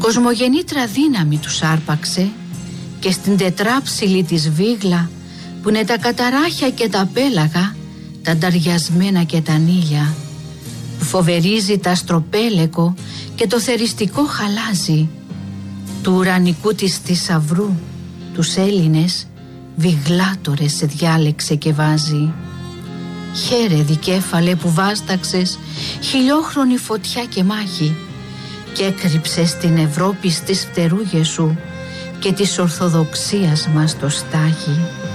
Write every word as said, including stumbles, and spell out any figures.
κοσμογεννήτρα δύναμη τους άρπαξε και στην τετράψιλη της βίγλα που είναι τα καταράχια και τα πέλαγα, τα νταριασμένα και τα νύλια, που φοβερίζει τα αστροπέλεκο και το θεριστικό χαλάζι, του ουρανικού της θησαυρού τους Έλληνες βιγλάτορες σε διάλεξε και βάζει. Χαίρε δικέφαλε που βάσταξες χιλιόχρονη φωτιά και μάχη και έκρυψες την Ευρώπη στις φτερούγες σου και της Ορθοδοξίας μας το στάχι.